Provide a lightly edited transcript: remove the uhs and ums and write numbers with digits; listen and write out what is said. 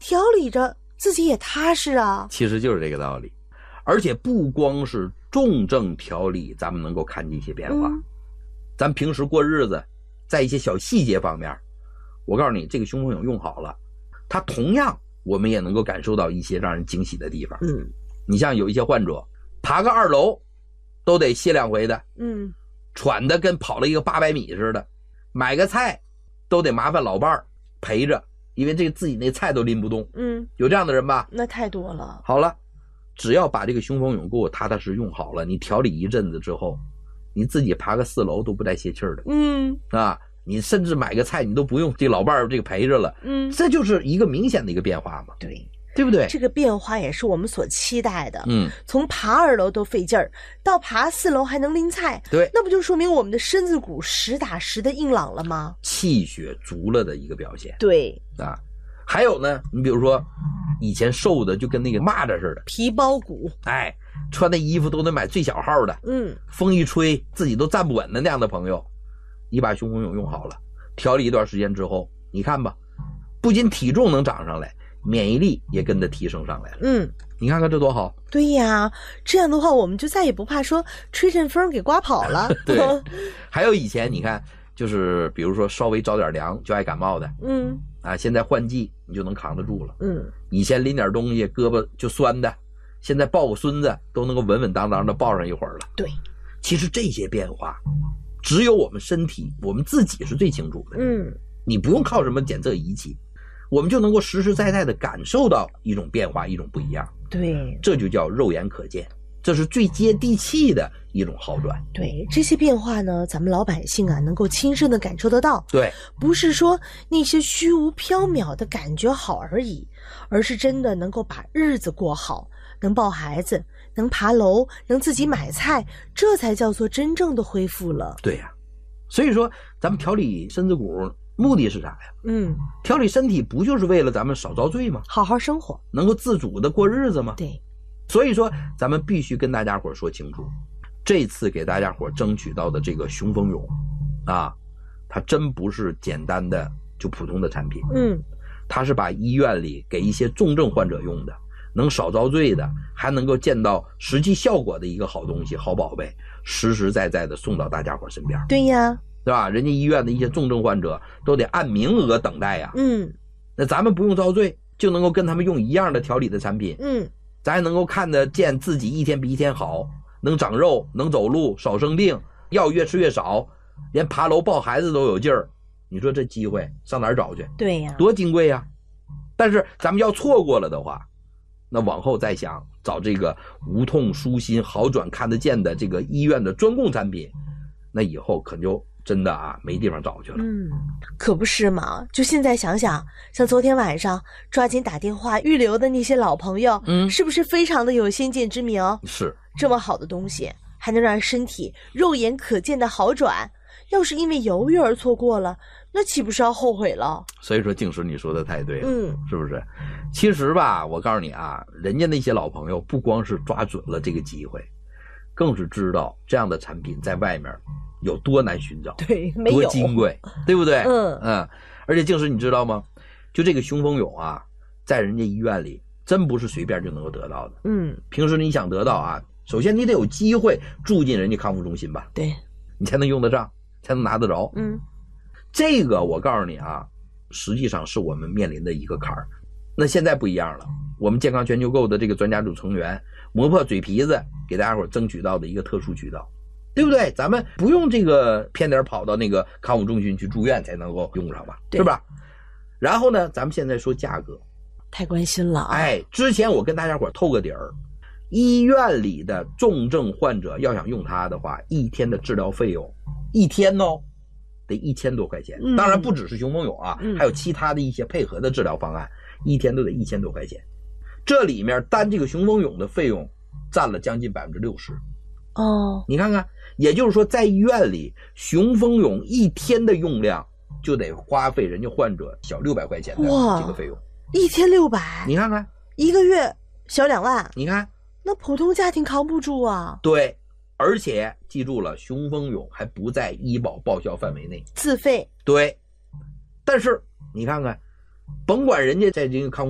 调理着自己也踏实啊。 其实就是这个道理。而且不光是重症调理咱们能够看见一些变化，咱平时过日子在一些小细节方面，我告诉你，这个雄风勇用好了，它同样我们也能够感受到一些让人惊喜的地方。你像有一些患者爬个2楼都得歇2回的，喘的跟跑了一个800米似的，买个菜都得麻烦老伴儿陪着，因为这个自己那菜都拎不动。有这样的人吧？那太多了。 好了，只要把这个雄风勇给我踏踏实用好了，你调理一阵子之后，你自己爬个4楼都不带泄气儿的。你甚至买个菜你都不用这老伴儿这个陪着了。这就是一个明显的一个变化嘛。对不对？ 这个变化也是我们所期待的。从爬2楼都费劲儿，到爬4楼还能拎菜， 对， 那不就说明我们的身子骨实打实的硬朗了吗？ 气血足了的一个表现。 对啊，还有呢，你比如说以前瘦的就跟那个蚂蚱似的， 皮包骨， 穿的衣服都得买最小号的，风一吹自己都站不稳的那样的朋友，你把雄风勇用好了，调理一段时间之后，你看吧，不仅体重能长上来，免疫力也跟着提升上来了。你看看这多好。 对呀，这样的话我们就再也不怕说吹阵风给刮跑了。 对，还有以前你看就是比如说稍微着点凉就爱感冒的，现在换季你就能扛得住了。以前拎点东西胳膊就酸的，现在抱个孙子都能够稳稳当当的抱上一会儿了。 对， 其实这些变化只有我们身体我们自己是最清楚的。你不用靠什么检测仪器，我们就能够实实在在的感受到一种变化，一种不一样。 对， 这就叫肉眼可见，这是最接地气的一种好转。 对，这些变化呢，咱们老百姓啊能够亲身的感受得到。 对， 不是说那些虚无缥缈的感觉好而已，而是真的能够把日子过好，能抱孩子，能爬楼，能自己买菜，这才叫做真正的恢复了。 对呀，所以说咱们调理身子骨目的是啥呀？调理身体不就是为了咱们少遭罪吗？ 好好生活， 能够自主的过日子吗？ 对， 所以说咱们必须跟大家伙说清楚，这次给大家伙争取到的这个雄风勇啊，它真不是简单的就普通的产品。它是把医院里给一些重症患者用的，能少遭罪的，还能够见到实际效果的一个好东西、好宝贝，实实在在的送到大家伙身边。 对呀， 对吧？人家医院的一些重症患者都得按名额等待呀。那咱们不用遭罪，就能够跟他们用一样的调理的产品。咱还能够看得见自己一天比一天好，能长肉，能走路，少生病，药越吃越少，连爬楼抱孩子都有劲儿。你说这机会上哪儿找去？ 对呀， 多金贵呀！但是咱们要错过了的话，那往后再想找这个无痛舒心好转看得见的这个医院的专供产品，那以后可就真的啊没地方找去了。 可不是嘛，就现在想想，像昨天晚上抓紧打电话预留的那些老朋友，是不是非常的有先见之明？ 是， 这么好的东西还能让身体肉眼可见的好转，要是因为犹豫而错过了，那岂不是要后悔了？ 所以说静时你说的太对了。是不是？其实吧，我告诉你啊，人家那些老朋友不光是抓准了这个机会，更是知道这样的产品在外面有多难寻找， 对，没有多金贵，对不对？而且静时你知道吗？就这个雄风勇啊，在人家医院里真不是随便就能够得到的。平时你想得到啊，首先你得有机会住进人家康复中心吧， 对， 你才能用得上，才能拿得着。这个我告诉你啊，实际上是我们面临的一个坎儿。那现在不一样了，我们健康全球购的这个专家组成员磨破嘴皮子给大家伙争取到的一个特殊渠道，对不对？咱们不用这个偏点跑到那个康复中心去住院才能够用上吧，是吧？然后呢，咱们现在说价格， 太关心了啊！ 之前我跟大家伙透个底儿，医院里的重症患者要想用它的话，一天的治疗费用，一天得1000多块钱。当然不只是雄风勇啊，还有其他的一些配合的治疗方案，一天都得1000多块钱。这里面单这个雄风勇的费用占了将近60%。你看看，也就是说在医院里雄风勇一天的用量就得花费人家患者小600块钱的这个费用。 一天600， 你看看， 一个月小2万， 你看那普通家庭扛不住啊。 对，而且记住了，雄风勇还不在医保报销范围内， 自费。 对，但是你看看，甭管人家在这个康复